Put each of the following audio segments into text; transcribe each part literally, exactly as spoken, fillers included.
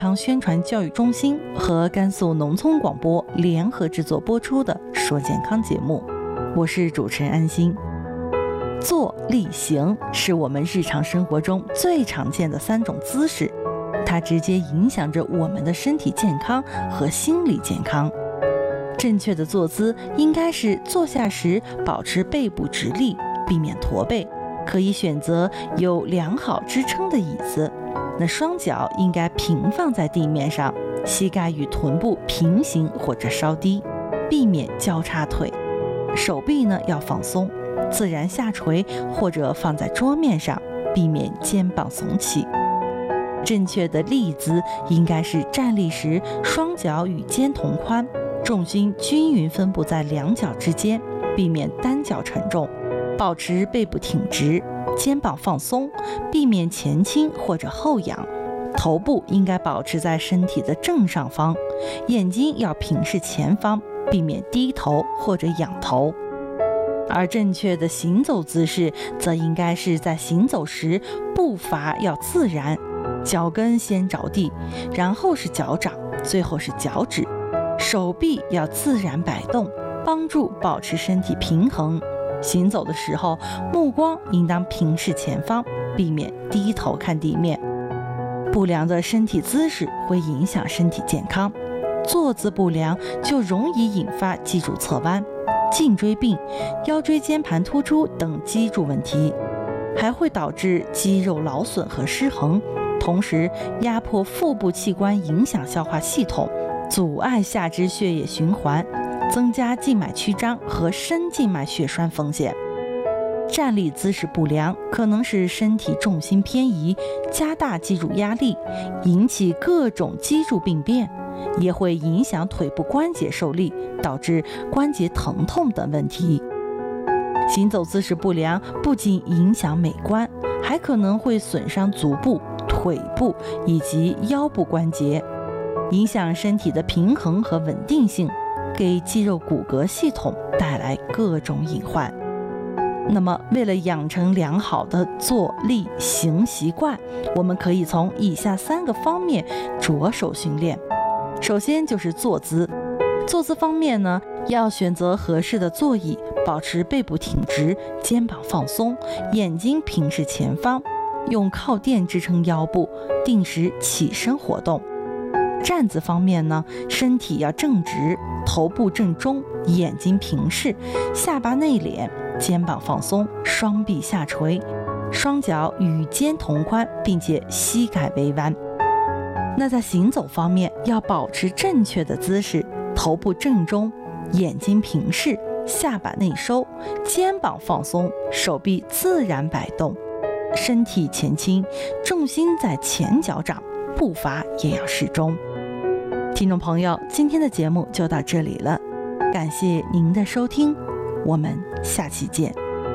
康宣传教育中心和甘肃农村广播联合制作播出的说健康节目，我是主持人安心。坐立行是我们日常生活中最常见的三种姿势，它直接影响着我们的身体健康和心理健康。正确的坐姿应该是坐下时保持背部直立，避免驼背，可以选择有良好支撑的椅子。那双脚应该平放在地面上，膝盖与臀部平行或者稍低，避免交叉腿。手臂呢要放松，自然下垂或者放在桌面上，避免肩膀耸起。正确的立姿应该是站立时双脚与肩同宽，重心均匀分布在两脚之间，避免单脚沉重，保持背部挺直，肩膀放松，避免前倾或者后仰。头部应该保持在身体的正上方，眼睛要平视前方，避免低头或者仰头。而正确的行走姿势则应该是在行走时步伐要自然，脚跟先着地，然后是脚掌，最后是脚趾，手臂要自然摆动，帮助保持身体平衡。行走的时候，目光应当平视前方，避免低头看地面。不良的身体姿势会影响身体健康，坐姿不良就容易引发脊柱侧弯、颈椎病、腰椎间盘突出等脊柱问题，还会导致肌肉劳损和失衡，同时压迫腹部器官，影响消化系统，阻碍下肢血液循环，增加静脉曲张和深静脉血栓风险。站立姿势不良可能使身体重心偏移，加大脊柱压力，引起各种脊柱病变，也会影响腿部关节受力，导致关节疼痛等问题。行走姿势不良不仅影响美观，还可能会损伤足部、腿部以及腰部关节，影响身体的平衡和稳定性，给肌肉骨骼系统带来各种隐患。那么为了养成良好的坐立行习惯，我们可以从以下三个方面着手训练。首先就是坐姿。坐姿方面呢，要选择合适的座椅，保持背部挺直，肩膀放松，眼睛平视前方，用靠垫支撑腰部，定时起身活动。站姿方面呢，身体要正直，头部正中，眼睛平视，下巴内敛，肩膀放松，双臂下垂，双脚与肩同宽，并且膝盖微弯。那在行走方面，要保持正确的姿势，头部正中，眼睛平视，下巴内收，肩膀放松，手臂自然摆动，身体前倾，重心在前脚掌，步伐也要适中。听众朋友，今天的节目就到这里了，感谢您的收听，我们下期见。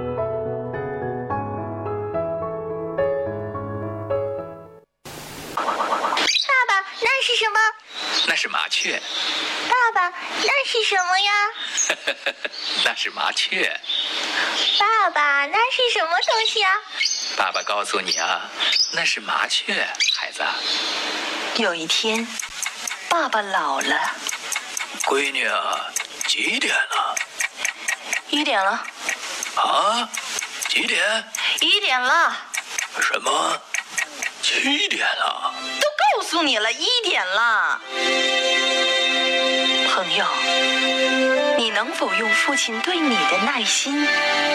爸爸，那是什么？ 那是麻雀。 爸爸，那是什么呀？ 那是麻雀。 爸爸，那是什么东西啊？ 爸爸告诉你啊，那是麻雀，孩子。 有一天，爸爸老了。 闺女啊，几点了？ 一点了。 啊？几点？ 一点了。 什么？七点了？ 都告诉你了，一点了。朋友，你能否用父亲对你的耐心